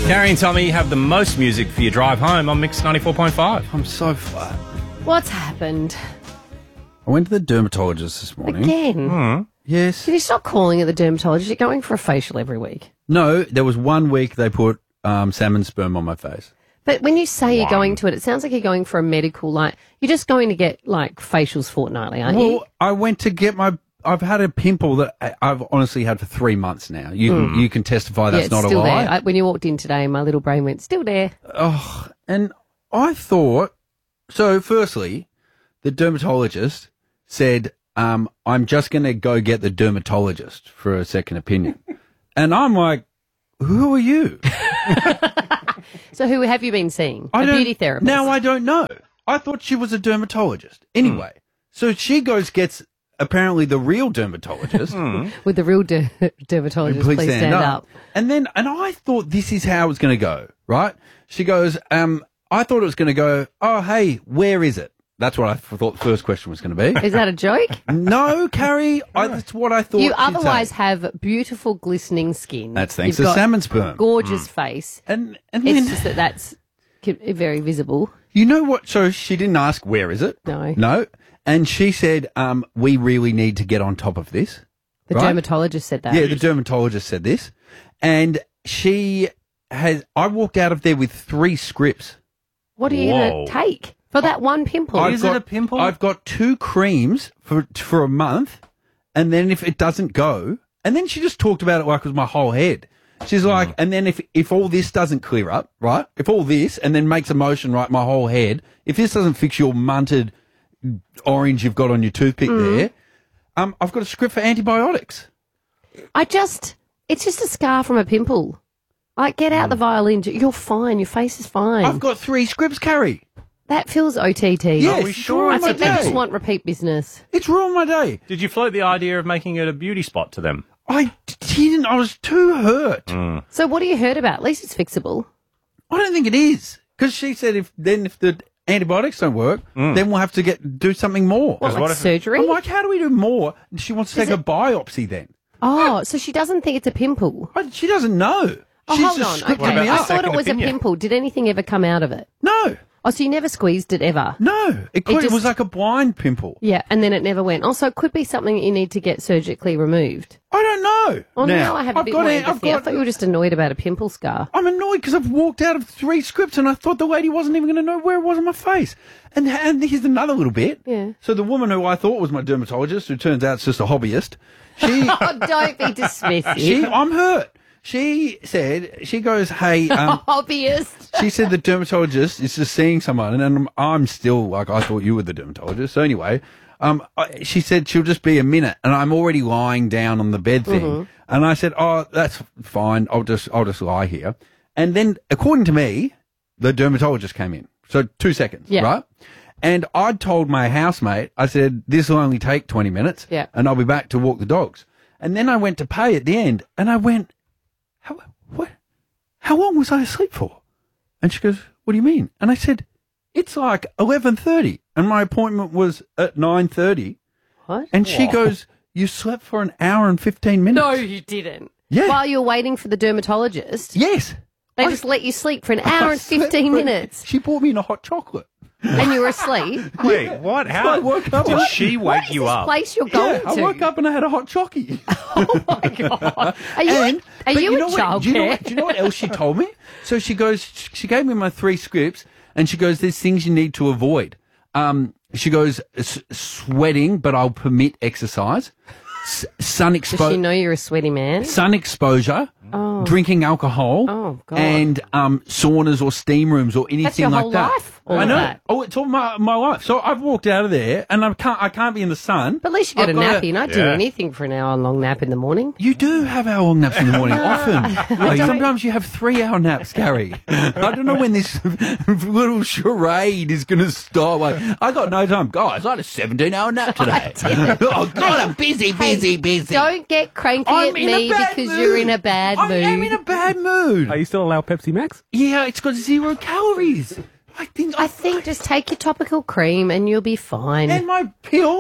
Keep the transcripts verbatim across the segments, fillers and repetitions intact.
Carrie and Tommy have the most music for your drive home on Mix ninety-four point five. I'm so flat. What's happened? I went to the dermatologist this morning. Again? Mm. Yes. Did you stop calling at the dermatologist? You're going for a facial every week. No, there was one week they put um, salmon sperm on my face. But when you say you're going to it, it sounds like you're going for a medical, like, you're just going to get, like, facials fortnightly, aren't well, you? I went to get my... I've had a pimple that I- I've honestly had for three months now. You can, you can testify that's yeah, it's not still a lie. there. I, when you walked in today, my little brain went, still there. Oh, and I thought... So, firstly, the dermatologist said, um, I'm just going to go get the dermatologist for a second opinion. And I'm like, who are you? So who have you been seeing? I a don't- beauty therapist? Now I don't know. I thought she was a dermatologist. Anyway, so she goes, gets apparently the real dermatologist. With the real der- dermatologist, please, stand, up. And then, and I thought this is how it was going to go, right? She goes, um, I thought it was going to go, oh, hey, where is it? That's what I thought the first question was going to be. Is that a joke? No, Carrie, I, that's what I thought. You she'd otherwise say. have beautiful, glistening skin. That's thanks You've to got salmon sperm. gorgeous face. And, and It's then, just that that's ki- very visible. you know what? So she didn't ask, where is it? No. No. And she said, um, we really need to get on top of this. The Right? dermatologist said that. Yeah, the dermatologist said this. And she has, I walked out of there with three scripts. What are you Whoa. going to take for that one pimple? I've Is got, it a pimple? I've got two creams for for a month, and then if it doesn't go, and then she just talked about it like it was my whole head. She's like, and then if if all this doesn't clear up, right? If all this, and then makes a motion right my whole head, if this doesn't fix your munted orange you've got on your toothpick there, um, I've got a script for antibiotics. I just, it's just a scar from a pimple. Like, get out the violin. You're fine. Your face is fine. I've got three scripts, Carrie. that feels O T T. Yes, Are we it's sure? ruined I my think they just day. want repeat business. It's ruined my day. Did you float the idea of making it a beauty spot to them? I didn't. I was too hurt. So what have you heard about? At least it's fixable. I don't think it is because she said if then if the antibiotics don't work, then we'll have to get do something more. What, like what if- surgery? I'm like, how do we do more? And she wants to Is take a it- biopsy then. Oh, so she doesn't think it's a pimple. I, she doesn't know. Oh, She's hold just on. scripting Okay, me I up. thought Second it was opinion. a pimple. Did anything ever come out of it? No, Oh, so you never squeezed it ever? no. It, could, it, just- was like a blind pimple. Yeah, and then it never went. Also, it could be something that you need to get surgically removed. I don't know. Well, now, I have a I've bit got more a- I've empathy. I got- thought you were just annoyed about a pimple scar. I'm annoyed because I've walked out of three scripts and I thought the lady wasn't even going to know where it was on my face. And and here's another little bit. Yeah. So the woman who I thought was my dermatologist, who turns out it's just a hobbyist, she, Oh, don't be dismissive. she, I'm hurt. She said, she goes, hey, um, Hobbyist. she said the dermatologist is just seeing someone, and I'm, I'm still like, I thought you were the dermatologist. So anyway, um, I, she said she'll just be a minute, and I'm already lying down on the bed thing, Mm-hmm. and I said, oh, that's fine. I'll just, I'll just lie here. And then, according to me, the dermatologist came in. So two seconds, Yeah. right? And I'd told my housemate, I said, this will only take twenty minutes, Yeah. and I'll be back to walk the dogs. And then I went to pay at the end, and I went, how, what? How long was I asleep for? And she goes, what do you mean? And I said, it's like eleven thirty and my appointment was at nine thirty. What? And she goes, you slept for an hour and fifteen minutes. No, you didn't. Yeah. While you were waiting for the dermatologist, Yes. they I- just let you sleep for an hour I and slept fifteen for- minutes, She bought me in a hot chocolate. and you were asleep. Wait, what? How I woke up. did What? she What wake is you this up? place you're going Yeah, I to? woke up and I had a hot chocky. Oh my god! Are you? And- are but you, know in what- do you know childcare? what, do you know what else she told me? So she goes, she gave me my three scripts, and she goes, "There's things you need to avoid." Um, she goes, S- "Sweating, but I'll permit exercise. S- sun Does she exposure, know you're a sweaty man? sun exposure, Oh. drinking alcohol, Oh, God. and um, saunas or steam rooms or anything That's your like whole that." life, all I of know. that. Oh, it's all my my life. So I've walked out of there, and I can't I can't be in the sun. But at least you got I've a got nappy, and I do Yeah. anything for an hour-long nap in the morning. You do have hour long naps in the morning, often. Like, sometimes you have three hour naps, Gary. I don't know when this little charade is going to stop. Like, I got no time. Guys, I had a seventeen hour nap today. Oh, God, I'm busy, busy, busy. Don't get cranky I'm at in a me bad because mood. you're in a bad I mood. am in a bad mood. Are you still allowed Pepsi Max? Yeah, it's got zero calories. I think I think just take your topical cream and you'll be fine. And my pills.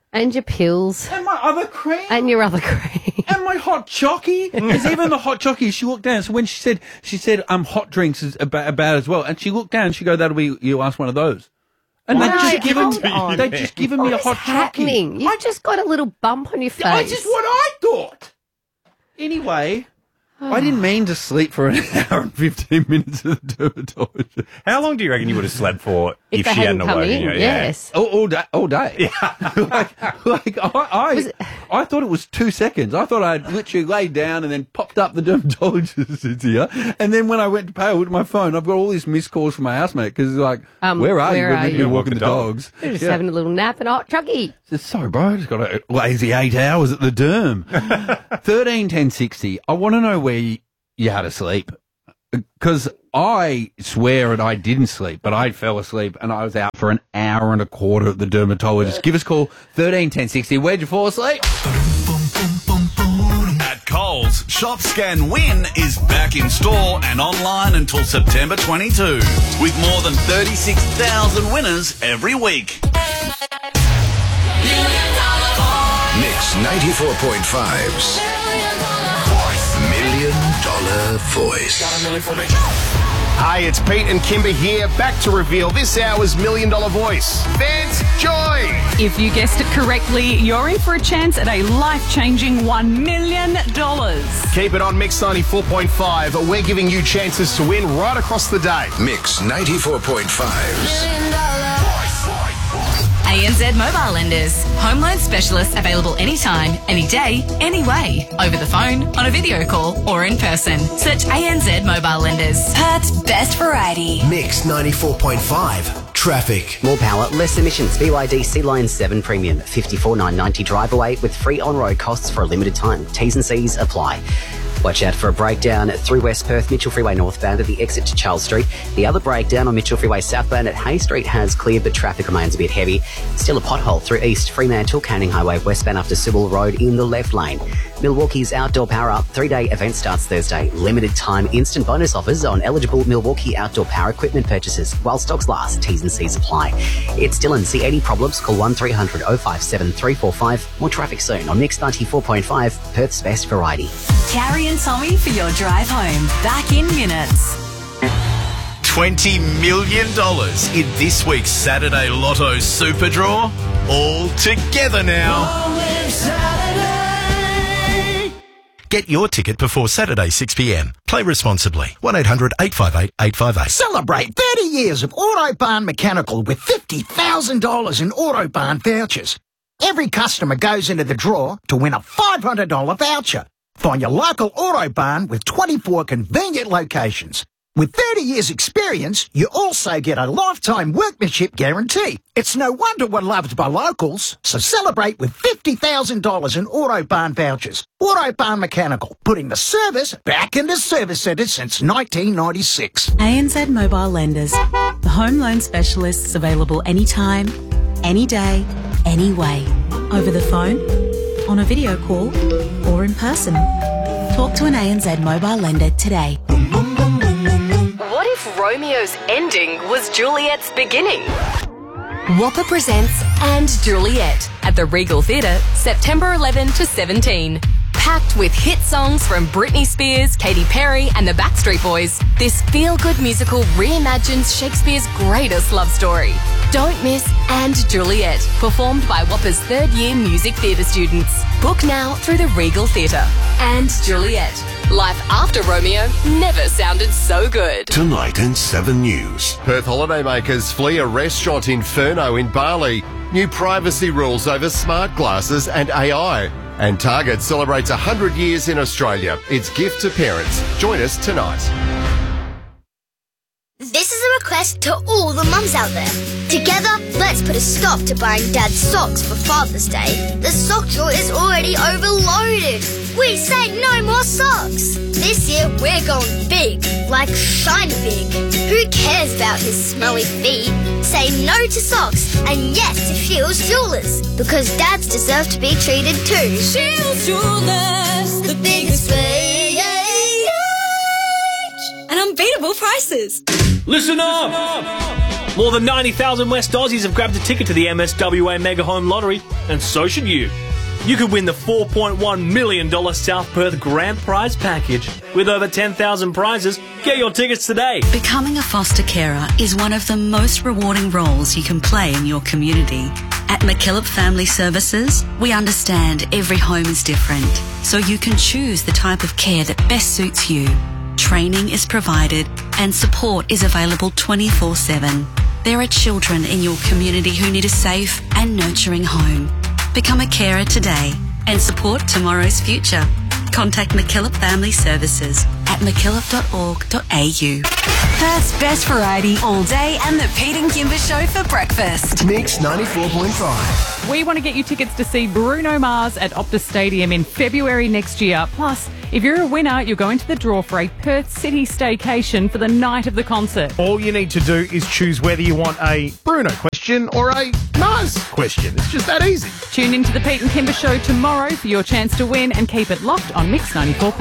And your pills. And my other cream. And your other cream. And my hot chockey. Because even the hot chockey, she looked down. So when she said, she said, um, hot drinks is about, about as well. And she looked down and she go, that'll be, you ask one of those. And No, they just given, hold on. they just given me a What hot is happening? chockey. You just got a little bump on your face. I just what I thought. Anyway, I didn't mean to sleep for an hour and fifteen minutes at the dermatologist. How long do you reckon you would have slept for if, if, they she hadn't hadn't come awoken in, you? yes. All, all day, all day. Yeah. like, like I, I, I thought it was two seconds. I thought I'd literally laid down and then popped up the dermatologist is here. And then when I went to pay, I looked at my phone. I've got all these missed calls from my housemate because like, Um, where are where you? are We're meant to be you? walking the dogs. You're just Yeah. having a little nap and a hot chockey. I said, sorry, bro, I just got a lazy eight hours at the derm. thirteen ten sixty. I want to know where you, you had to sleep. Because I swear that I didn't sleep, but I fell asleep and I was out for an hour and a quarter at the dermatologist. Give us a call, thirteen ten sixty. Where'd you fall asleep? At Coles, Shop Scan Win is back in store and online until September twenty-second, with more than thirty-six thousand winners every week. Mix ninety-four point five's Million Dollar Voice. Hi, it's Pete and Kimber here, back to reveal this hour's Million Dollar Voice. Fans, joy! If you guessed it correctly, you're in for a chance at a life-changing one million dollars. Keep it on Mix ninety-four point five. We're giving you chances to win right across the day. Mix ninety-four point five's A N Z Mobile Lenders. Home loan specialists available anytime, any day, any way. Over the phone, on a video call, or in person. Search A N Z Mobile Lenders. Perth's best variety. Mix ninety-four point five. Traffic. More power, less emissions. B Y D Sea Line seven Premium. fifty-four nine ninety drive away with free on-road costs for a limited time. T's and C's apply. Watch out for a breakdown through West Perth, Mitchell Freeway northbound at the exit to Charles Street. The other breakdown on Mitchell Freeway southbound at Hay Street has cleared, but traffic remains a bit heavy. Still a pothole through East Fremantle, Canning Highway westbound after Sybil Road in the left lane. Milwaukee's Outdoor Power Up three-day event starts Thursday. Limited time instant bonus offers on eligible Milwaukee Outdoor Power equipment purchases while stocks last. T's and C's apply. It's Dylan. See any problems? Call one three hundred oh five seven three four five. More traffic soon on Mix ninety-four point five, Perth's best variety. Carrie and Tommy for your drive home. Back in minutes. twenty million dollars in this week's Saturday Lotto Super Draw. All together now. Get your ticket before Saturday, six p.m. Play responsibly. one eight hundred eight five eight eight five eight. Celebrate thirty years of Autobahn Mechanical with fifty thousand dollars in Autobahn vouchers. Every customer goes into the draw to win a five hundred dollars voucher. Find your local Autobahn with twenty-four convenient locations. With thirty years experience, you also get a lifetime workmanship guarantee. It's no wonder we're loved by locals. So celebrate with fifty thousand dollars in Autobahn vouchers. Autobahn Mechanical, putting the service back into service centres since nineteen ninety-six. A N Z Mobile Lenders. The home loan specialists available anytime, any day, any way. Over the phone, on a video call, or in person. Talk to an A N Z Mobile Lender today. What if Romeo's ending was Juliet's beginning? Whopper presents And Juliet at the Regal Theatre, September eleventh to seventeenth. Packed with hit songs from Britney Spears, Katy Perry and the Backstreet Boys, this feel-good musical reimagines Shakespeare's greatest love story. Don't miss And Juliet, performed by Whopper's third-year music theatre students. Book now through the Regal Theatre. And Juliet. Life after Romeo never sounded so good. Tonight in seven News. Perth holidaymakers flee a restaurant Inferno in Bali. New privacy rules over smart glasses and A I. And Target celebrates one hundred years in Australia. It's gift to parents. Join us tonight. This is a request to all the mums out there. Together, let's put a stop to buying Dad's socks for Father's Day. The sock drawer is already overloaded. We say no more socks. This year, we're going big, like shiny big. Who cares about his smelly feet? Say no to socks and yes to Shields Jewelers, because dads deserve to be treated too. Shields Jewelers, the biggest range and unbeatable prices. Listen up! More than ninety thousand West Aussies have grabbed a ticket to the M S W A Mega Home Lottery, and so should you. You could win the four point one million dollars South Perth Grand Prize Package. With over ten thousand prizes, get your tickets today. Becoming a foster carer is one of the most rewarding roles you can play in your community. At McKillop Family Services, we understand every home is different, so you can choose the type of care that best suits you. Training is provided and support is available twenty-four seven. There are children in your community who need a safe and nurturing home. Become a carer today and support tomorrow's future. Contact McKillop Family Services at mckillop dot org dot a u. Perth's best variety all day and the Pete and Kimber Show for breakfast. Mix ninety-four point five. We want to get you tickets to see Bruno Mars at Optus Stadium in February next year. Plus, if you're a winner, you'll go into the draw for a Perth City staycation for the night of the concert. All you need to do is choose whether you want a Bruno question or a Mars question. It's just that easy. Tune into the Pete and Kimber Show tomorrow for your chance to win and keep it locked on Mix ninety-four point five.